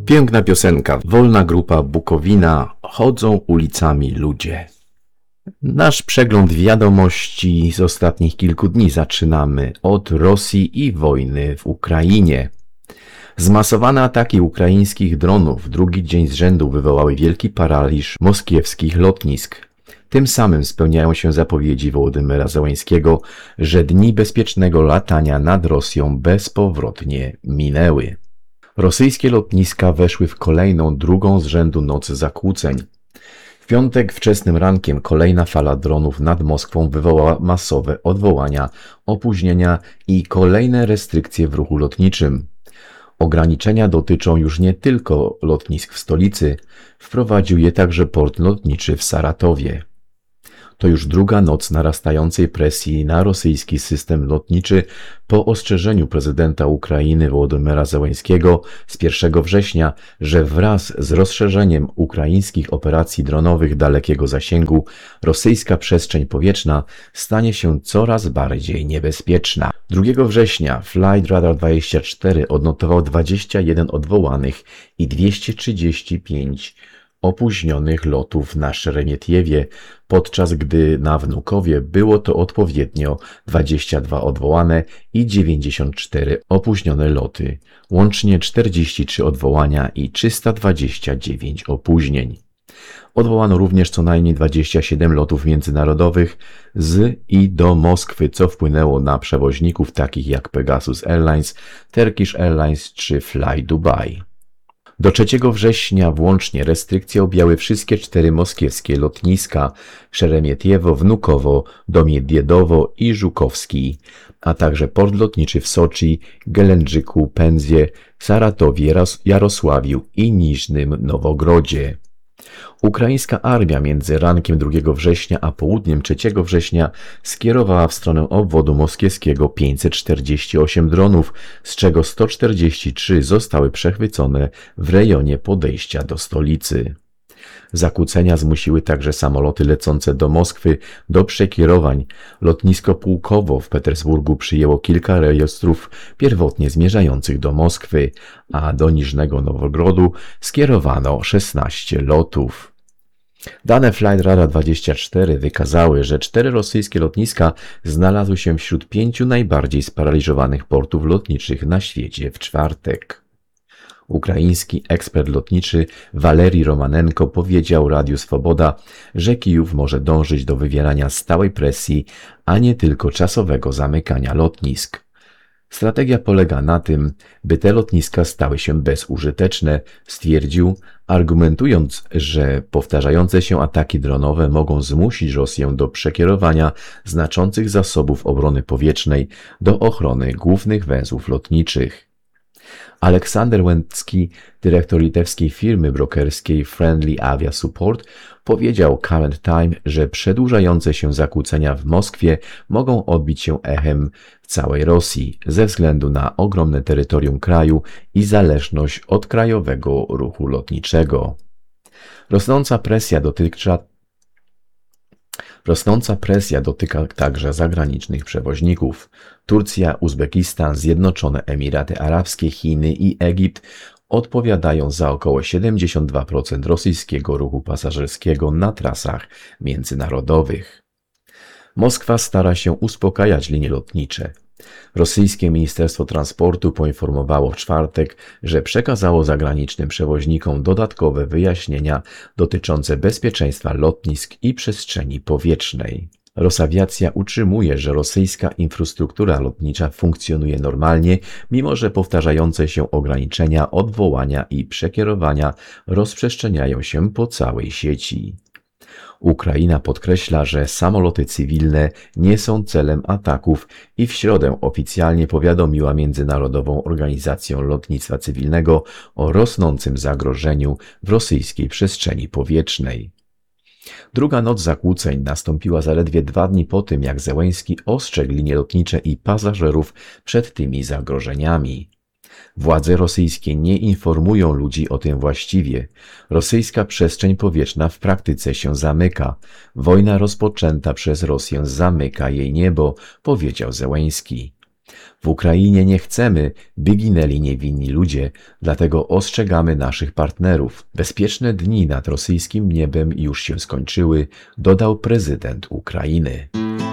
Piękna piosenka, wolna grupa Bukowina, chodzą ulicami ludzie. Nasz przegląd wiadomości z ostatnich kilku dni zaczynamy od Rosji i wojny w Ukrainie. Zmasowane ataki ukraińskich dronów drugi dzień z rzędu wywołały wielki paraliż moskiewskich lotnisk. Tym samym spełniają się zapowiedzi Wołodymyra Zełenskiego, że dni bezpiecznego latania nad Rosją bezpowrotnie minęły. Rosyjskie lotniska weszły w kolejną, drugą z rzędu noc zakłóceń. W piątek wczesnym rankiem kolejna fala dronów nad Moskwą wywołała masowe odwołania, opóźnienia i kolejne restrykcje w ruchu lotniczym. Ograniczenia dotyczą już nie tylko lotnisk w stolicy, wprowadził je także port lotniczy w Saratowie. To już druga noc narastającej presji na rosyjski system lotniczy po ostrzeżeniu prezydenta Ukrainy Wołodymyra Zełenskiego z 1 września, że wraz z rozszerzeniem ukraińskich operacji dronowych dalekiego zasięgu rosyjska przestrzeń powietrzna stanie się coraz bardziej niebezpieczna. 2 września Flight Radar 24 odnotował 21 odwołanych i 235 opóźnionych lotów na Szeremietjewie, podczas gdy na Wnukowie było to odpowiednio 22 odwołane i 94 opóźnione loty, łącznie 43 odwołania i 329 opóźnień. Odwołano również co najmniej 27 lotów międzynarodowych z i do Moskwy, co wpłynęło na przewoźników takich jak Pegasus Airlines, Turkish Airlines czy Fly Dubai. Do 3 września włącznie restrykcje objęły wszystkie 4 moskiewskie lotniska: Szeremietjewo, Wnukowo, Domiedjedowo i Żukowski, a także port lotniczy w Soczi, Gelendżyku, Pędzie, Saratowie, Jarosławiu i Niżnym Nowogrodzie. Ukraińska armia między rankiem 2 września a południem 3 września skierowała w stronę obwodu moskiewskiego 548 dronów, z czego 143 zostały przechwycone w rejonie podejścia do stolicy. Zakłócenia zmusiły także samoloty lecące do Moskwy do przekierowań. Lotnisko Pułkowo w Petersburgu przyjęło kilka rejestrów pierwotnie zmierzających do Moskwy, a do Niżnego Nowogrodu skierowano 16 lotów. Dane Flight Radar 24 wykazały, że 4 rosyjskie lotniska znalazły się wśród 5 najbardziej sparaliżowanych portów lotniczych na świecie w czwartek. Ukraiński ekspert lotniczy Walerij Romanenko powiedział Radiu Swoboda, że Kijów może dążyć do wywierania stałej presji, a nie tylko czasowego zamykania lotnisk. Strategia polega na tym, by te lotniska stały się bezużyteczne, stwierdził, argumentując, że powtarzające się ataki dronowe mogą zmusić Rosję do przekierowania znaczących zasobów obrony powietrznej do ochrony głównych węzłów lotniczych. Aleksander Łęcki, dyrektor litewskiej firmy brokerskiej Friendly Avia Support, powiedział Current Time, że przedłużające się zakłócenia w Moskwie mogą odbić się echem w całej Rosji ze względu na ogromne terytorium kraju i zależność od krajowego ruchu lotniczego. Rosnąca presja dotyka także zagranicznych przewoźników. Turcja, Uzbekistan, Zjednoczone Emiraty Arabskie, Chiny i Egipt odpowiadają za około 72% rosyjskiego ruchu pasażerskiego na trasach międzynarodowych. Moskwa stara się uspokajać linie lotnicze. Rosyjskie Ministerstwo Transportu poinformowało w czwartek, że przekazało zagranicznym przewoźnikom dodatkowe wyjaśnienia dotyczące bezpieczeństwa lotnisk i przestrzeni powietrznej. Rosawiacja utrzymuje, że rosyjska infrastruktura lotnicza funkcjonuje normalnie, mimo że powtarzające się ograniczenia, odwołania i przekierowania rozprzestrzeniają się po całej sieci. Ukraina podkreśla, że samoloty cywilne nie są celem ataków i w środę oficjalnie powiadomiła Międzynarodową Organizację Lotnictwa Cywilnego o rosnącym zagrożeniu w rosyjskiej przestrzeni powietrznej. Druga noc zakłóceń nastąpiła zaledwie 2 dni po tym, jak Zełenski ostrzegł linie lotnicze i pasażerów przed tymi zagrożeniami. Władze rosyjskie nie informują ludzi o tym właściwie. Rosyjska przestrzeń powietrzna w praktyce się zamyka. Wojna rozpoczęta przez Rosję zamyka jej niebo, powiedział Zełenski. W Ukrainie nie chcemy, by ginęli niewinni ludzie, dlatego ostrzegamy naszych partnerów. Bezpieczne dni nad rosyjskim niebem już się skończyły, dodał prezydent Ukrainy.